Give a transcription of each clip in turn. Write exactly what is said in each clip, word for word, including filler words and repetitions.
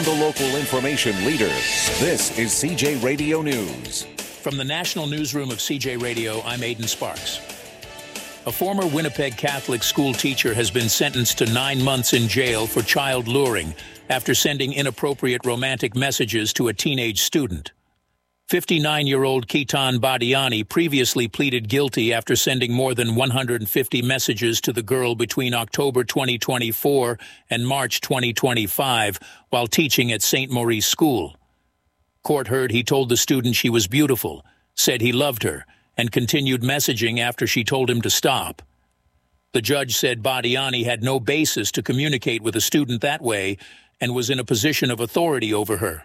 from the local information leader. This is C J Radio News. From the National Newsroom of C J Radio, I'm Aidan Sparks. A former Winnipeg Catholic school teacher has been sentenced to nine months in jail for child luring after sending inappropriate romantic messages to a teenage student. fifty-nine-year-old Ketan Badiani previously pleaded guilty after sending more than one hundred fifty messages to the girl between October twenty twenty-four and March twenty twenty-five while teaching at Saint Maurice School. Court heard he told the student she was beautiful, said he loved her, and continued messaging after she told him to stop. The judge said Badiani had no basis to communicate with a student that way and was in a position of authority over her.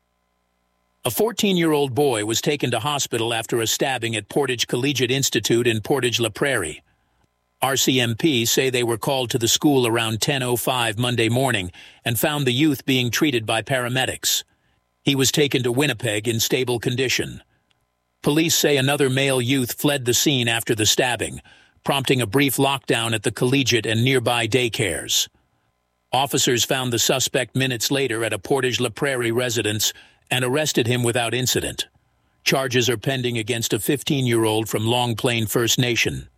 A fourteen-year-old boy was taken to hospital after a stabbing at Portage Collegiate Institute in Portage-La Prairie. R C M P say they were called to the school around ten oh five Monday morning and found the youth being treated by paramedics. He was taken to Winnipeg in stable condition. Police say another male youth fled the scene after the stabbing, prompting a brief lockdown at the collegiate and nearby daycares. Officers found the suspect minutes later at a Portage-La Prairie residence and arrested him without incident. Charges are pending against a fifteen-year-old from Long Plain First Nation.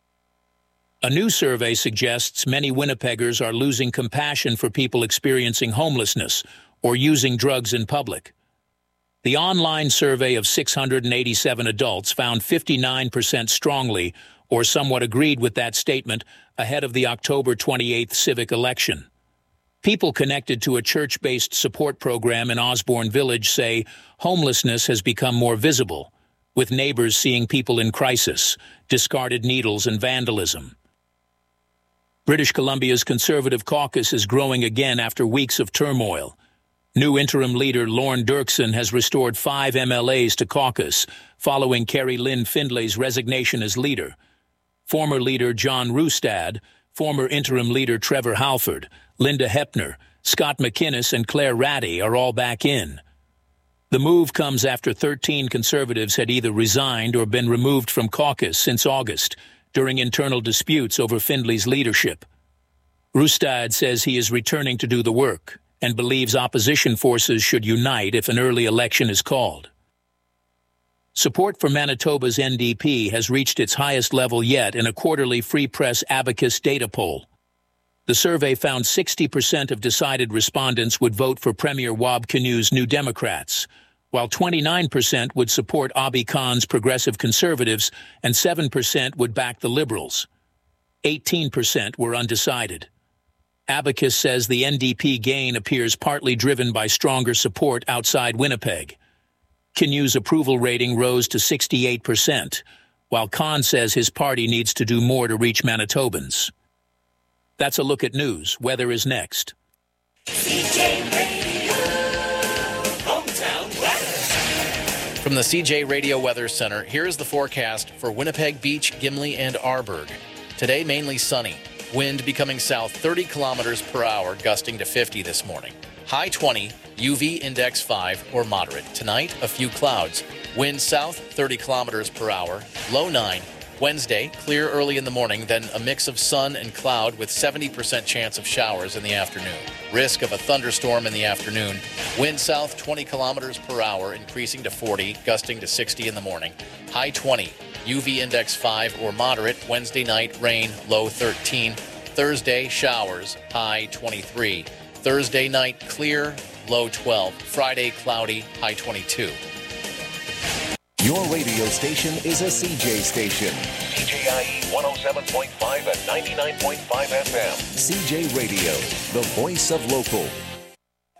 A new survey suggests many Winnipeggers are losing compassion for people experiencing homelessness or using drugs in public. The online survey of six hundred eighty-seven adults found fifty-nine percent strongly or somewhat agreed with that statement ahead of the October twenty-eighth civic election. People connected to a church-based support program in Osborne Village say homelessness has become more visible, with neighbors seeing people in crisis, discarded needles, and vandalism. British Columbia's Conservative caucus is growing again after weeks of turmoil. New interim leader Lorne Dirksen has restored five M L As to caucus, following Kerry Lynn Findlay's resignation as leader. Former leader John Rustad, former interim leader Trevor Halford, Linda Hepner, Scott McInnes, and Claire Ratty are all back in. The move comes after thirteen Conservatives had either resigned or been removed from caucus since August during internal disputes over Findlay's leadership. Rustad says he is returning to do the work and believes opposition forces should unite if an early election is called. Support for Manitoba's N D P has reached its highest level yet in a quarterly Free Press Abacus data poll. The survey found sixty percent of decided respondents would vote for Premier Wab Kinew's New Democrats, while twenty-nine percent would support Abi Khan's Progressive Conservatives and seven percent would back the Liberals. eighteen percent were undecided. Abacus says the N D P gain appears partly driven by stronger support outside Winnipeg. Kinew's approval rating rose to sixty-eight percent, while Khan says his party needs to do more to reach Manitobans. That's a look at news. Weather is next. C J Radio, hometown weather. From the C J Radio Weather Center, here's the forecast for Winnipeg Beach, Gimli, and Arborg. Today, mainly sunny. Wind becoming south thirty kilometers per hour, gusting to fifty this morning. High twenty, U V index five or moderate. Tonight, a few clouds. Wind south thirty kilometers per hour, low nine. Wednesday, clear early in the morning, then a mix of sun and cloud with seventy percent chance of showers in the afternoon. Risk of a thunderstorm in the afternoon. Wind south twenty kilometers per hour, increasing to forty, gusting to sixty in the morning. High twenty, U V index five or moderate. Wednesday night, rain, low thirteen. Thursday, showers, high twenty-three. Thursday night, clear, low twelve. Friday, cloudy, high twenty-two. Your radio station is a C J station. C J I E one oh seven point five and ninety-nine point five F M. C J Radio, the voice of local.